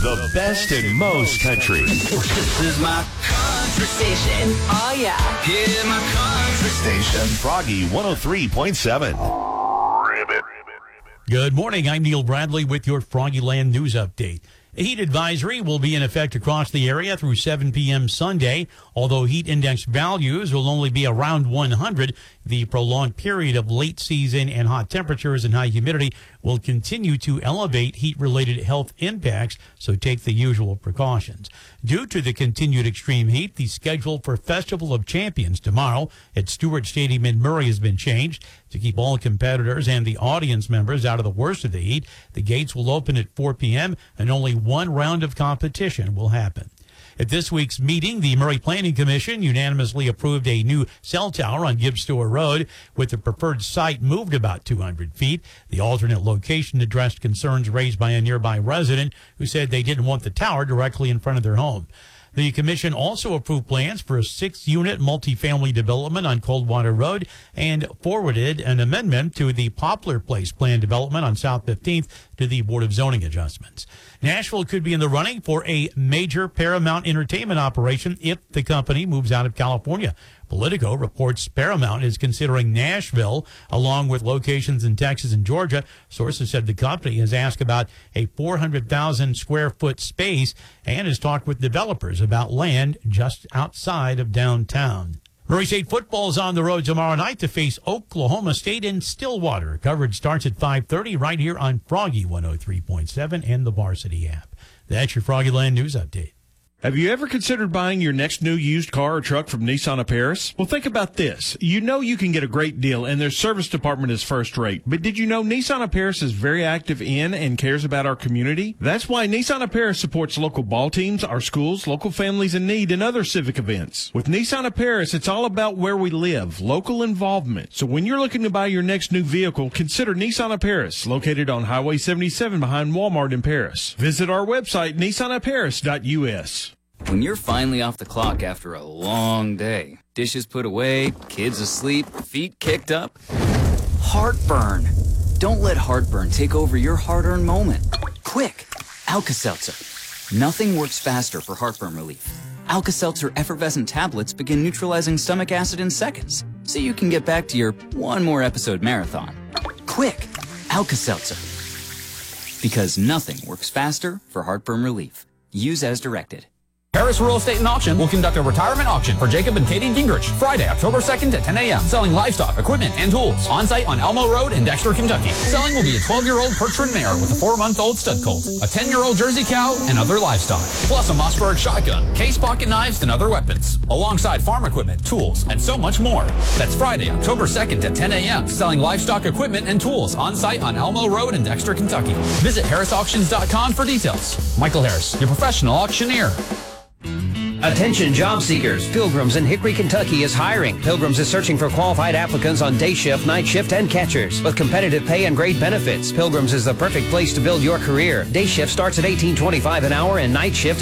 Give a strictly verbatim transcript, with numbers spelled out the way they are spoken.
The best and most country. This is my country station. Oh, yeah. Yeah, my country station. Froggy one oh three point seven. Good morning. I'm Neil Bradley with your Froggyland News Update. A heat advisory will be in effect across the area through seven p.m. Sunday. Although heat index values will only be around one hundred, the prolonged period of late season and hot temperatures and high humidity will continue to elevate heat-related health impacts, so take the usual precautions. Due to the continued extreme heat, the schedule for Festival of Champions tomorrow at Stewart Stadium in Murray has been changed to keep all competitors and the audience members out of the worst of the heat. The gates will open at four p.m. and only one round of competition will happen. At this week's meeting, the Murray Planning Commission unanimously approved a new cell tower on Gibbs Store Road, with the preferred site moved about two hundred feet. The alternate location addressed concerns raised by a nearby resident who said they didn't want the tower directly in front of their home. The commission also approved plans for a six-unit multifamily development on Coldwater Road and forwarded an amendment to the Poplar Place plan development on South fifteenth to the Board of Zoning Adjustments. Nashville could be in the running for a major Paramount Entertainment operation if the company moves out of California. Politico reports Paramount is considering Nashville, along with locations in Texas and Georgia. Sources said the company has asked about a four hundred thousand square foot space and has talked with developers about land just outside of downtown. Murray State football is on the road tomorrow night to face Oklahoma State in Stillwater. Coverage starts at five thirty right here on Froggy one oh three point seven and the Varsity app. That's your Froggyland News Update. Have you ever considered buying your next new used car or truck from Nissan of Paris? Well, think about this. You know you can get a great deal, and their service department is first rate. But did you know Nissan of Paris is very active in and cares about our community? That's why Nissan of Paris supports local ball teams, our schools, local families in need, and other civic events. With Nissan of Paris, it's all about where we live, local involvement. So when you're looking to buy your next new vehicle, consider Nissan of Paris, located on Highway seventy-seven behind Walmart in Paris. Visit our website, nissan of paris dot u s. When you're finally off the clock after a long day, dishes put away, kids asleep, feet kicked up, heartburn. Don't let heartburn take over your hard-earned moment. Quick, Alka-Seltzer. Nothing works faster for heartburn relief. Alka-Seltzer effervescent tablets begin neutralizing stomach acid in seconds, so you can get back to your one more episode marathon. Quick, Alka-Seltzer. Because nothing works faster for heartburn relief. Use as directed. Harris Real Estate and Auction will conduct a retirement auction for Jacob and Katie Gingrich Friday, October second at ten a.m. Selling livestock, equipment, and tools on site on Elmo Road in Dexter, Kentucky. Selling will be a twelve-year-old Percheron mare with a four-month-old stud colt, a ten-year-old Jersey cow, and other livestock. Plus a Mossberg shotgun, case pocket knives, and other weapons. Alongside farm equipment, tools, and so much more. That's Friday, October second at ten a.m. Selling livestock, equipment, and tools on site on Elmo Road in Dexter, Kentucky. Visit harris auctions dot com for details. Michael Harris, your professional auctioneer. Attention job seekers. Pilgrims in Hickory, Kentucky is hiring. Pilgrims is searching for qualified applicants on day shift, night shift, and catchers. With competitive pay and great benefits, Pilgrims is the perfect place to build your career. Day shift starts at eighteen twenty-five an hour and night shift